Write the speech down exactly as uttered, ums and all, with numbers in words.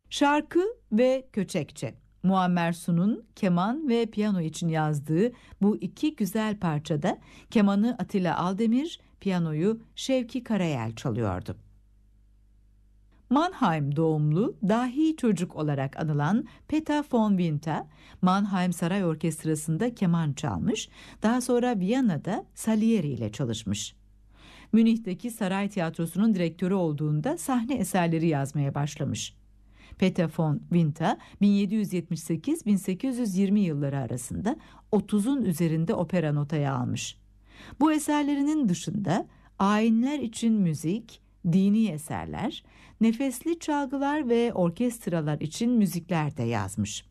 Şarkı ve Köçekçe. Muammer Sun'un keman ve piyano için yazdığı bu iki güzel parçada kemanı Atilla Aldemir, piyanoyu Şevki Karayel çalıyordu. Mannheim doğumlu dahi çocuk olarak anılan Peter von Winter, Mannheim Saray Orkestrası'nda keman çalmış, daha sonra Viyana'da Salieri ile çalışmış. Münih'teki Saray Tiyatrosu'nun direktörü olduğunda sahne eserleri yazmaya başlamış. Peter von Winter bin yedi yüz yetmiş sekiz - bin sekiz yüz yirmi yılları arasında otuzun üzerinde opera notaya almış. Bu eserlerinin dışında ayinler için müzik, dini eserler, nefesli çalgılar ve orkestralar için müzikler de yazmış.